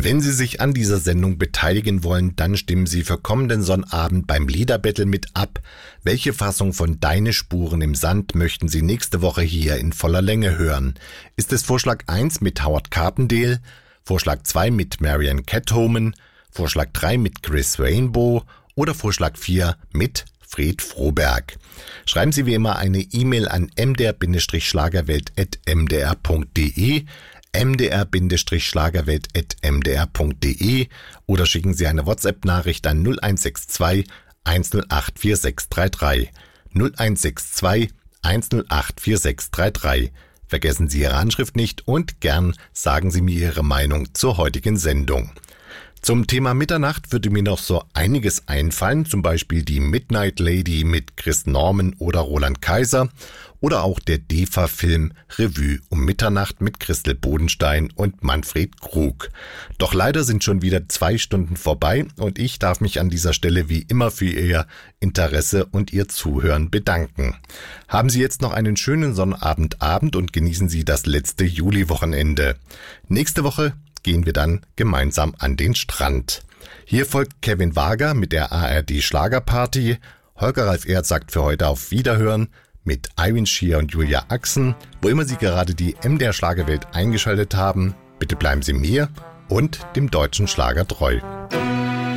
Wenn Sie sich an dieser Sendung beteiligen wollen, dann stimmen Sie für kommenden Sonnabend beim Liederbattle mit ab. Welche Fassung von Deine Spuren im Sand möchten Sie nächste Woche hier in voller Länge hören? Ist es Vorschlag 1 mit Howard Carpendale, Vorschlag 2 mit Marianne Cathoman, Vorschlag 3 mit Chris Rainbow oder Vorschlag 4 mit Fred Froberg? Schreiben Sie wie immer eine E-Mail an mdr-schlagerwelt@mdr.de, mdr-schlagerwelt@mdr.de oder schicken Sie eine WhatsApp-Nachricht an 0162 108 4633. 0162 108 4633. Vergessen Sie Ihre Anschrift nicht und gern sagen Sie mir Ihre Meinung zur heutigen Sendung. Zum Thema Mitternacht würde mir noch so einiges einfallen, zum Beispiel die Midnight Lady mit Chris Norman oder Roland Kaiser oder auch der DEFA-Film Revue um Mitternacht mit Christel Bodenstein und Manfred Krug. Doch leider sind schon wieder 2 Stunden vorbei und ich darf mich an dieser Stelle wie immer für Ihr Interesse und Ihr Zuhören bedanken. Haben Sie jetzt noch einen schönen Sonnabendabend und genießen Sie das letzte Juliwochenende. Nächste Woche gehen wir dann gemeinsam an den Strand. Hier folgt Kevin Wager mit der ARD Schlagerparty. Holger Ralf Erz sagt für heute auf Wiederhören mit Ivan Schier und Julia Axen. Wo immer Sie gerade die MDR Schlagerwelt eingeschaltet haben, bitte bleiben Sie mir und dem deutschen Schlager treu.